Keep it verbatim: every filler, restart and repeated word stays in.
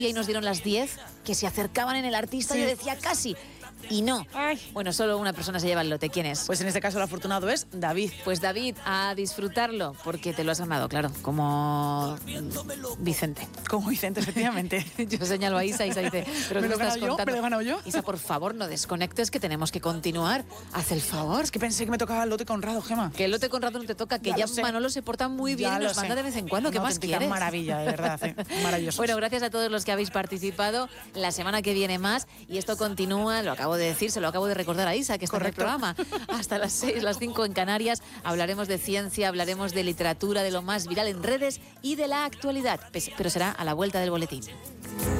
y ahí nos dieron las diez, que se acercaban en el artista, sí. Yo decía casi, y no. Ay. Bueno, solo una persona se lleva el lote. ¿Quién es? Pues en este caso el afortunado es David. Pues David, a disfrutarlo, porque te lo has ganado, claro, como Vicente. Como Vicente, efectivamente. Yo señalo a Isa, Isa dice, ¿pero ¿Me qué lo he estás ganado yo? contando? ¿Me lo he ganado yo? Isa, por favor, no desconectes, que tenemos que continuar. Haz el favor. Es que pensé que me tocaba el lote Conrado, Gema. Que el lote Conrado no te toca, que ya, ya Manolo se porta muy bien ya y nos manda de vez en cuando. ¿Qué no, más quieres? Maravilla, de verdad, ¿eh? Maravilloso. Bueno, gracias a todos los que habéis participado. La semana que viene más, y esto continúa, lo acabo de decir, se lo acabo de recordar a Isa, que está Correcto. en el programa. Hasta las seis, las cinco en Canarias, hablaremos de ciencia, hablaremos de literatura, de lo más viral en redes y de la actualidad. Pero será a la vuelta del boletín.